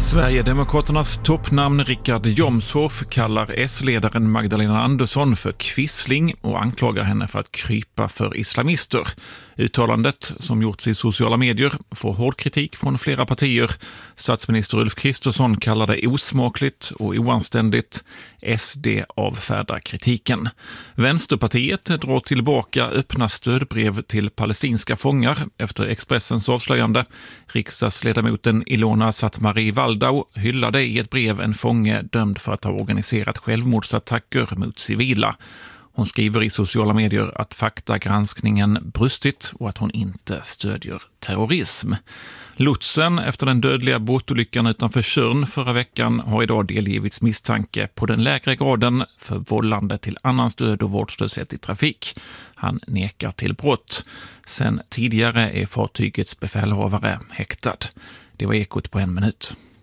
Sverigedemokraternas toppnamn Richard Jomshof kallar S-ledaren Magdalena Andersson för kvissling och anklagar henne för att krypa för islamister. Uttalandet, som gjorts i sociala medier, får hård kritik från flera partier. Statsminister Ulf Kristersson kallar det osmakligt och oanständigt. SD avfärdar kritiken. Vänsterpartiet drar tillbaka öppna stödbrev till palestinska fångar efter Expressens avslöjande. Riksdagsledamoten Ilona Satmari Waldau hyllade i ett brev en fånge dömd för att ha organiserat självmordsattacker mot civila. Hon skriver i sociala medier att faktagranskningen brustit och att hon inte stödjer terrorism. Lotsen efter den dödliga båtolyckan utanför Tjörn förra veckan har idag delgivits misstanke på den lägre graden för vållande till annans död och vårdslöshet i trafik. Han nekar till brott. Sen tidigare är fartygets befälhavare häktad. Det var Ekot på 1 minut.